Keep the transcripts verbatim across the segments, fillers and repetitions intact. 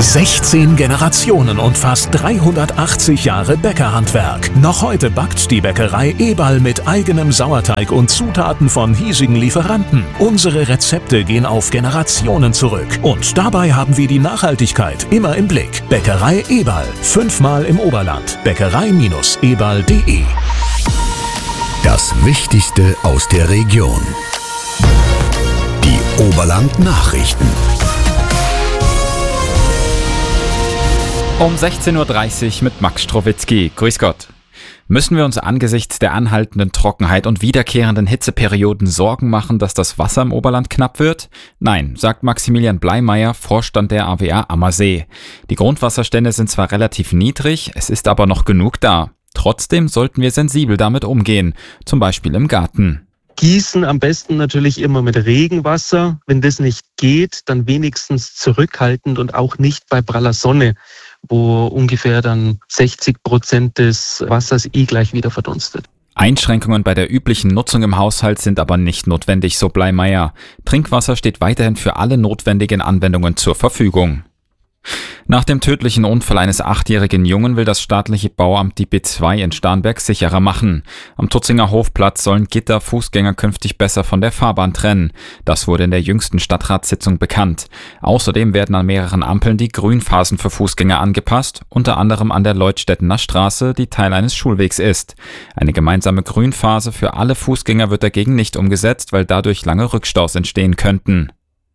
sechzehn Generationen und fast dreihundertachtzig Jahre Bäckerhandwerk. Noch heute backt die Bäckerei Eberl mit eigenem Sauerteig und Zutaten von hiesigen Lieferanten. Unsere Rezepte gehen auf Generationen zurück. Und dabei haben wir die Nachhaltigkeit immer im Blick. Bäckerei Eberl. Fünfmal im Oberland. Bäckerei Eberl punkt de. Das Wichtigste aus der Region. Die Oberland-Nachrichten. Um sechzehn Uhr dreißig mit Max Strowitzki. Grüß Gott. Müssen wir uns angesichts der anhaltenden Trockenheit und wiederkehrenden Hitzeperioden Sorgen machen, dass das Wasser im Oberland knapp wird? Nein, sagt Maximilian Bleimeyer, Vorstand der A W A Ammersee. Die Grundwasserstände sind zwar relativ niedrig, es ist aber noch genug da. Trotzdem sollten wir sensibel damit umgehen, zum Beispiel im Garten. Gießen am besten natürlich immer mit Regenwasser. Wenn das nicht geht, dann wenigstens zurückhaltend und auch nicht bei praller Sonne, wo ungefähr dann sechzig Prozent des Wassers eh gleich wieder verdunstet. Einschränkungen bei der üblichen Nutzung im Haushalt sind aber nicht notwendig, so Bleimeyer. Trinkwasser steht weiterhin für alle notwendigen Anwendungen zur Verfügung. Nach dem tödlichen Unfall eines achtjährigen Jungen will das staatliche Bauamt die B zwei in Starnberg sicherer machen. Am Tutzinger Hofplatz sollen Gitter Fußgänger künftig besser von der Fahrbahn trennen. Das wurde in der jüngsten Stadtratssitzung bekannt. Außerdem werden an mehreren Ampeln die Grünphasen für Fußgänger angepasst, unter anderem an der Leutstettener Straße, die Teil eines Schulwegs ist. Eine gemeinsame Grünphase für alle Fußgänger wird dagegen nicht umgesetzt, weil dadurch lange Rückstaus entstehen könnten.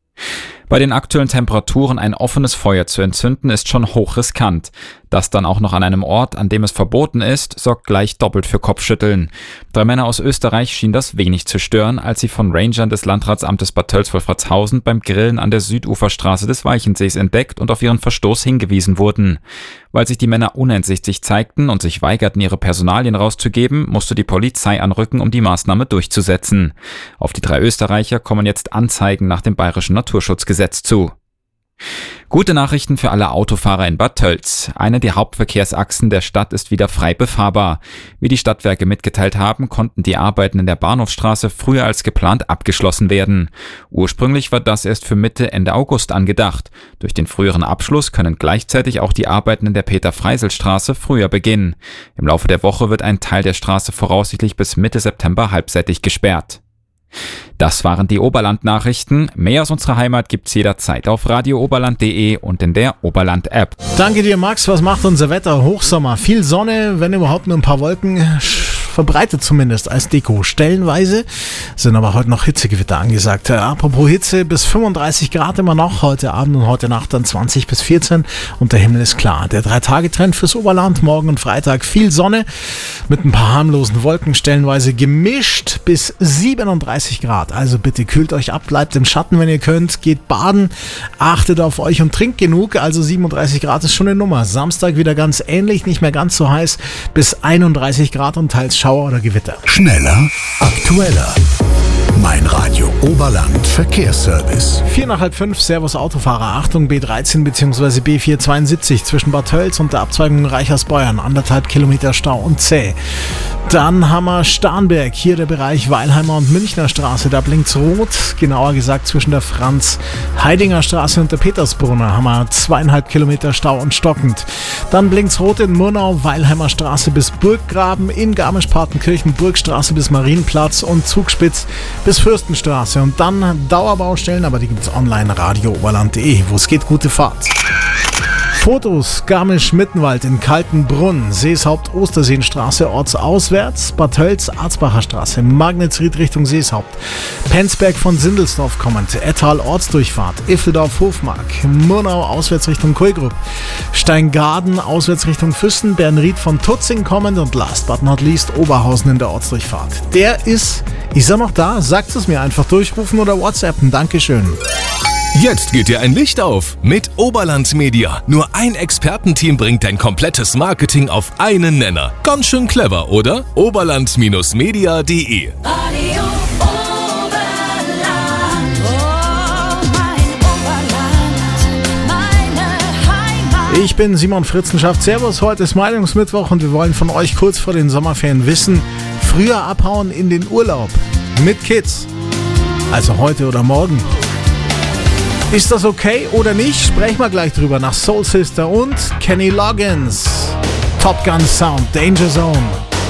Bei den aktuellen Temperaturen ein offenes Feuer zu entzünden, ist schon hochriskant. Das dann auch noch an einem Ort, an dem es verboten ist, sorgt gleich doppelt für Kopfschütteln. Drei Männer aus Österreich schienen das wenig zu stören, als sie von Rangern des Landratsamtes Bad Tölz-Wolfratshausen beim Grillen an der Süduferstraße des Weichensees entdeckt und auf ihren Verstoß hingewiesen wurden. Weil sich die Männer uneinsichtig zeigten und sich weigerten, ihre Personalien rauszugeben, musste die Polizei anrücken, um die Maßnahme durchzusetzen. Auf die drei Österreicher kommen jetzt Anzeigen nach dem Bayerischen Naturschutzgesetz zu. Gute Nachrichten für alle Autofahrer in Bad Tölz. Eine der Hauptverkehrsachsen der Stadt ist wieder frei befahrbar. Wie die Stadtwerke mitgeteilt haben, konnten die Arbeiten in der Bahnhofstraße früher als geplant abgeschlossen werden. Ursprünglich war das erst für Mitte, Ende August angedacht. Durch den früheren Abschluss können gleichzeitig auch die Arbeiten in der Peter-Freisel-Straße früher beginnen. Im Laufe der Woche wird ein Teil der Straße voraussichtlich bis Mitte September halbseitig gesperrt. Das waren die Oberland-Nachrichten. Mehr aus unserer Heimat gibt's jederzeit auf radio oberland punkt de und in der Oberland-App. Danke dir, Max. Was macht unser Wetter? Hochsommer, viel Sonne, wenn überhaupt nur ein paar Wolken, verbreitet zumindest als Deko. Stellenweise sind aber heute noch Hitzegewitter angesagt. Apropos Hitze, bis fünfunddreißig Grad immer noch, heute Abend und heute Nacht dann zwanzig bis vierzehn und der Himmel ist klar. Der Drei-Tage-Trend fürs Oberland, morgen und Freitag viel Sonne mit ein paar harmlosen Wolken, stellenweise gemischt bis siebenunddreißig Grad. Also bitte kühlt euch ab, bleibt im Schatten, wenn ihr könnt, geht baden, achtet auf euch und trinkt genug. Also siebenunddreißig Grad ist schon eine Nummer. Samstag wieder ganz ähnlich, nicht mehr ganz so heiß, bis einunddreißig Grad und teils Schauer oder Gewitter. Schneller, aktueller. Mein Radio Oberland Verkehrsservice. Vier nach halb fünf, Servus Autofahrer. Achtung, B dreizehn bzw. B vierhundertzweiundsiebzig zwischen Bad Tölz und der Abzweigung Reichersbeuern. Anderthalb Kilometer Stau und zäh. Dann haben wir Starnberg, hier der Bereich Weilheimer und Münchner Straße. Da blinkt's rot, genauer gesagt zwischen der Franz-Heidinger Straße und der Petersbrunner haben wir zweieinhalb Kilometer Stau und stockend. Dann blinkt's rot in Murnau, Weilheimer Straße bis Burggraben, in Garmisch-Partenkirchen, Burgstraße bis Marienplatz und Zugspitz bis Fürstenstraße. Und dann Dauerbaustellen, aber die gibt's online, radio oberland punkt de. Wo es geht, gute Fahrt. Fotos, Garmisch-Mittenwald in Kaltenbrunn, Seeshaupt, Osterseenstraße, ortsauswärts, Bad Tölz, Arzbacher Straße, Magnetsried Richtung Seeshaupt, Penzberg von Sindelsdorf kommend, Ettal Ortsdurchfahrt, Iffeldorf Hofmark, Murnau auswärts Richtung Kohlgrub, Steingaden auswärts Richtung Füssen, Bernried von Tutzing kommend und last but not least Oberhausen in der Ortsdurchfahrt. Der ist, ist er noch da? Sagt es mir einfach, durchrufen oder WhatsAppen. Dankeschön. Jetzt geht dir ein Licht auf mit Oberland Media. Nur ein Expertenteam bringt dein komplettes Marketing auf einen Nenner. Ganz schön clever, oder? oberland Media punkt de. Radio Oberland, oh mein Oberland, meine Heimat. Ich bin Simon Fritzenschaft. Servus, heute ist Meinungsmittwoch und wir wollen von euch kurz vor den Sommerferien wissen, früher abhauen in den Urlaub mit Kids. Also heute oder morgen. Ist das okay oder nicht? Sprechen wir gleich drüber nach Soul Sister und Kenny Loggins. Top Gun Sound, Danger Zone.